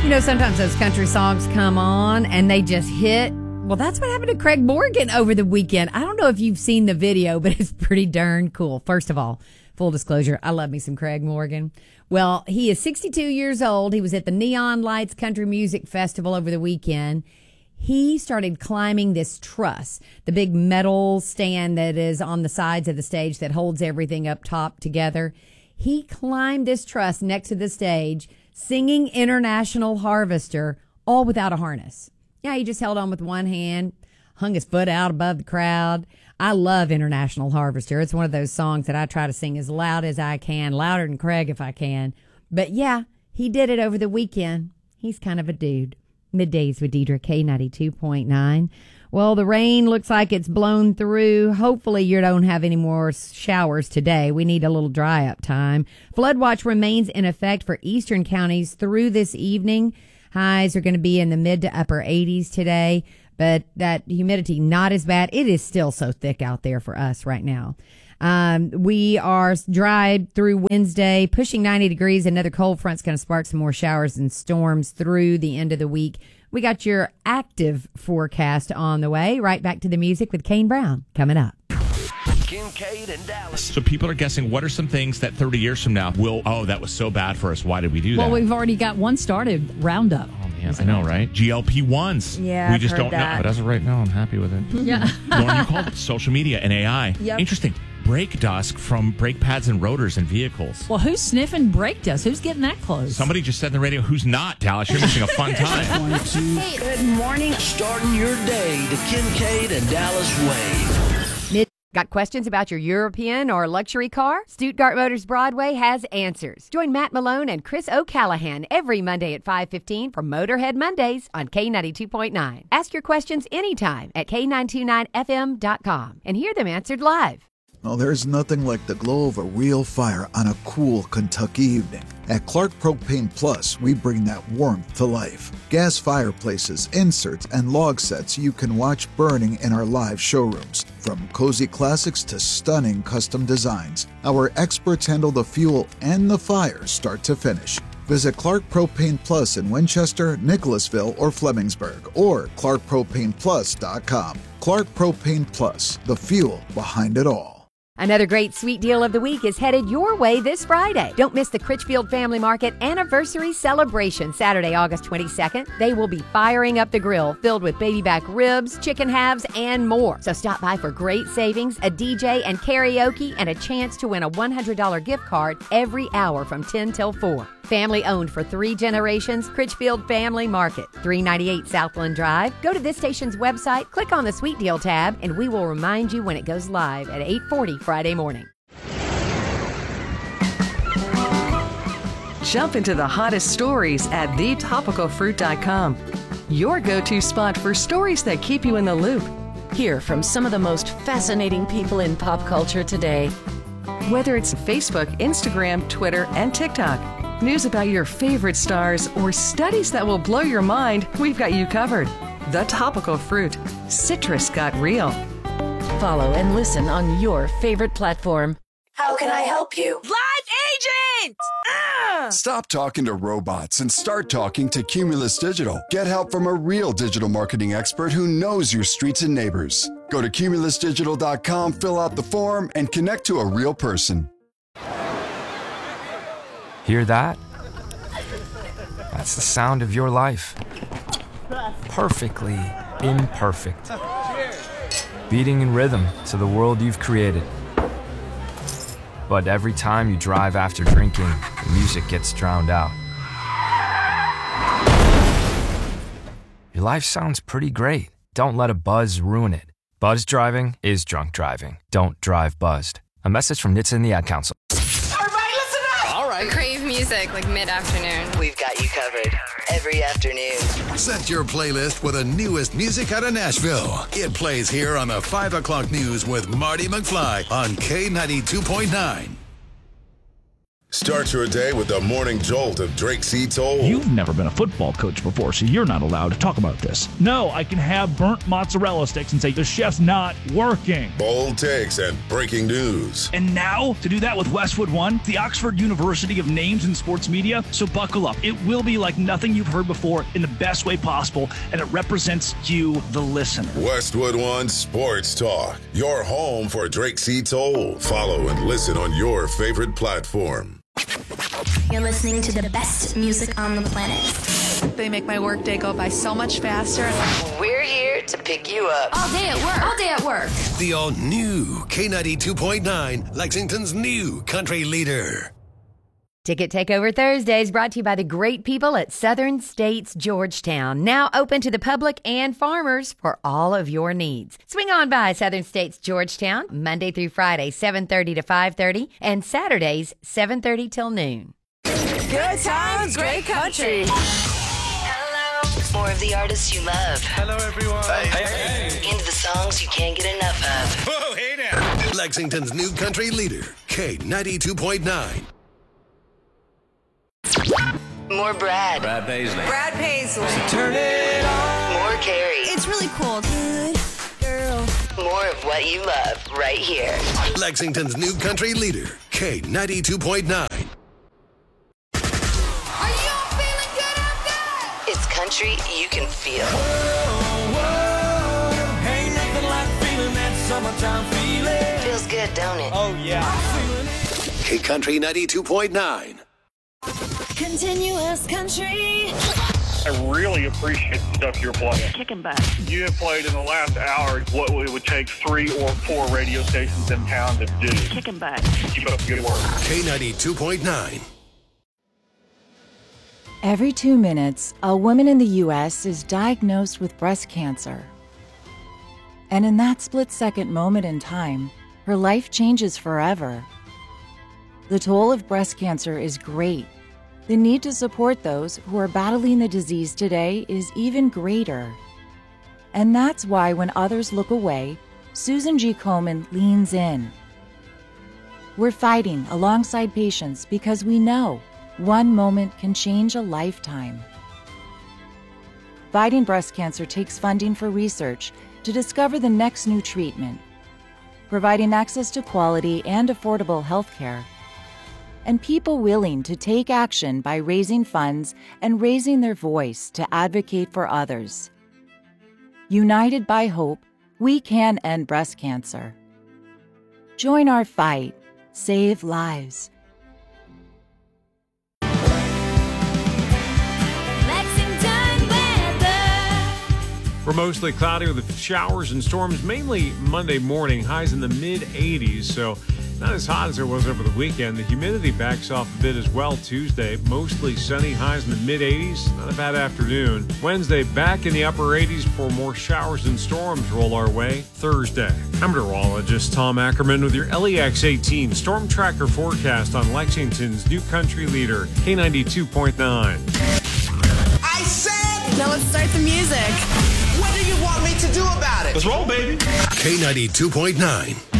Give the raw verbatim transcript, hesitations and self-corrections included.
You know, sometimes those country songs come on and they just hit. Well, that's what happened to Craig Morgan over the weekend. I don't know if you've seen the video, but it's pretty darn cool. First of all, full disclosure, I love me some Craig Morgan. Well, he is sixty-two years old. He was at the Neon Lights Country Music Festival over the weekend. He started climbing this truss, the big metal stand that is on the sides of the stage that holds everything up top together. He climbed this truss next to the stage, singing International Harvester, all without a harness. Yeah, he just held on with one hand, hung his foot out above the crowd. I love International Harvester. It's one of those songs that I try to sing as loud as I can, louder than Craig if I can. But yeah, he did it over the weekend. He's kind of a dude. Middays with Deidre, K ninety-two point nine. Well, the rain looks like it's blown through. Hopefully you don't have any more showers today. We need a little dry up time. Flood watch remains in effect for eastern counties through this evening. Highs are going to be in the mid to upper eighties today, but that humidity not as bad. It is still so thick out there for us right now. Um, we are dry through Wednesday, pushing ninety degrees. Another cold front's going to spark some more showers and storms through the end of the week. We got your active forecast on the way. Right back to the music with Kane Brown coming up. Kincaid and Dallas. So people are guessing, what are some things that thirty years from now will, oh, that was so bad for us. Why did we do that? Well, we've already got one started, Roundup. Oh, man, I know, right? G L P ones. Yeah, we I've just heard don't that. know. But as of right now, I'm happy with it. Yeah. Lauren, you called it social media and A I. Yep. Interesting. Brake dust from brake pads and rotors in vehicles. Well, who's sniffing brake dust? Who's getting that close? Somebody just said on the radio, who's not, Dallas? You're missing a fun time. Hey, good morning. Starting your day the Kincaid and Dallas way. Got questions about your European or luxury car? Stuttgart Motors Broadway has answers. Join Matt Malone and Chris O'Callahan every Monday at five fifteen for Motorhead Mondays on K ninety-two point nine. Ask your questions anytime at K nine two nine F M dot com and hear them answered live. Well, there's nothing like the glow of a real fire on a cool Kentucky evening. At Clark Propane Plus, we bring that warmth to life. Gas fireplaces, inserts, and log sets you can watch burning in our live showrooms. From cozy classics to stunning custom designs, our experts handle the fuel and the fire start to finish. Visit Clark Propane Plus in Winchester, Nicholasville, or Flemingsburg, or clark propane plus dot com. Clark Propane Plus, the fuel behind it all. Another great sweet deal of the week is headed your way this Friday. Don't miss the Critchfield Family Market Anniversary Celebration, Saturday, August twenty-second. They will be firing up the grill, filled with baby back ribs, chicken halves, and more. So stop by for great savings, a D J and karaoke, and a chance to win a one hundred dollars gift card every hour from ten till four. Family owned for three generations, Critchfield Family Market, three ninety-eight Southland Drive. Go to this station's website, click on the Sweet Deal tab, and we will remind you when it goes live at eight forty Friday morning. Jump into the hottest stories at the topical fruit dot com. Your go-to spot for stories that keep you in the loop. Hear from some of the most fascinating people in pop culture today. Whether it's Facebook, Instagram, Twitter, and TikTok. News about your favorite stars or studies that will blow your mind, we've got you covered. The Topical Fruit. Citrus got real. Follow and listen on your favorite platform. How can I help you? Live agent! Ah! Stop talking to robots and start talking to Cumulus Digital. Get help from a real digital marketing expert who knows your streets and neighbors. Go to cumulus digital dot com, fill out the form, and connect to a real person. Hear that? That's the sound of your life. Perfectly imperfect. Beating in rhythm to the world you've created. But every time you drive after drinking, the music gets drowned out. Your life sounds pretty great. Don't let a buzz ruin it. Buzz driving is drunk driving. Don't drive buzzed. A message from N H T S A and the Ad Council. Crave music like mid-afternoon. We've got you covered every afternoon. Set your playlist with the newest music out of Nashville. It plays here on the five o'clock news with Marty McFly on K ninety-two point nine. Start your day with the morning jolt of Drake C. Toll. You've never been a football coach before, so you're not allowed to talk about this. No, I can have burnt mozzarella sticks and say the chef's not working. Bold takes and breaking news. And now, to do that with Westwood One, the Oxford University of Names in Sports Media. So buckle up. It will be like nothing you've heard before in the best way possible, and it represents you, the listener. Westwood One Sports Talk, your home for Drake C. Toll. Follow and listen on your favorite platform. You're listening to the best music on the planet. They make my workday go by so much faster. We're here to pick you up. All day at work. All day at work. The all-new K ninety-two point nine, Lexington's new country leader. Ticket Takeover Thursdays brought to you by the great people at Southern States Georgetown. Now open to the public and farmers for all of your needs. Swing on by Southern States Georgetown, Monday through Friday, seven thirty to five thirty, and Saturdays, seven thirty till noon. Good times, great country. Hello. More of the artists you love. Hello, everyone. Hey, hey. Into the songs you can't get enough of. Whoa, hey now. Lexington's new country leader, K ninety-two point nine. More Brad. Brad Paisley. Brad Paisley. Turn it on. More Carrie. It's really cool. Good girl. More of what you love right here. Lexington's new country leader, K ninety-two point nine. Are you all feeling good out there? It's country you can feel. Whoa, whoa. Ain't nothing like feeling that summertime feeling. Feels good, don't it? Oh, yeah. K Country ninety-two point nine. Continuous country. I really appreciate the stuff you're playing. Kicking back. You have played in the last hour what it would take three or four radio stations in town to do. Kicking back. Keep up the good work. K ninety-two point nine. Every two minutes, a woman in the U S is diagnosed with breast cancer. And in that split-second moment in time, her life changes forever. The toll of breast cancer is great. The need to support those who are battling the disease today is even greater. And that's why when others look away, Susan G. Komen leans in. We're fighting alongside patients because we know one moment can change a lifetime. Fighting breast cancer takes funding for research to discover the next new treatment, providing access to quality and affordable health care, and people willing to take action by raising funds and raising their voice to advocate for others. United by hope, we can end breast cancer. Join our fight. Save lives. Lexington weather. We're mostly cloudy with showers and storms, mainly Monday morning, highs in the mid eighties, so not as hot as it was over the weekend. The humidity backs off a bit as well Tuesday. Mostly sunny, highs in the mid eighties. Not a bad afternoon. Wednesday, back in the upper eighties before more showers and storms roll our way Thursday. I'm meteorologist Tom Ackerman with your L E X eighteen Storm Tracker forecast on Lexington's new country leader, K ninety-two point nine. I said! Now let's start the music. What do you want me to do about it? Let's roll, baby. K ninety-two point nine.